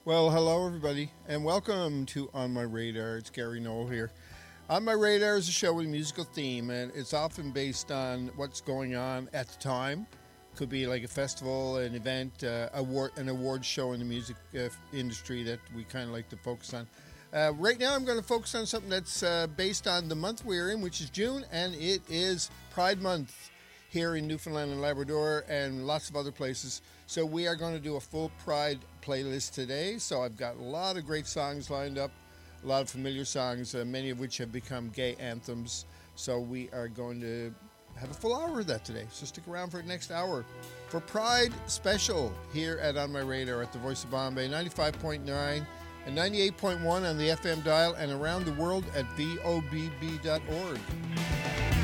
Well, hello everybody, and welcome to On My Radar. It's Gary Knoll here. On My Radar is a show with a musical theme, and it's often based on what's going on at the time. Could be like a festival, an event, an award show in the music industry that we kind of like to focus on. Right now, I'm going to focus on something that's based on the month we're in, which is June, and it is Pride Month here in Newfoundland and Labrador and lots of other places. So we are going to do a full Pride playlist today. So I've got a lot of great songs lined up, a lot of familiar songs, many of which have become gay anthems. So we are going to have a full hour of that today. So stick around for the next hour for Pride Special here at On My Radar at the Voice of Bombay, 95.9 and 98.1 on the FM dial and around the world at vobb.org.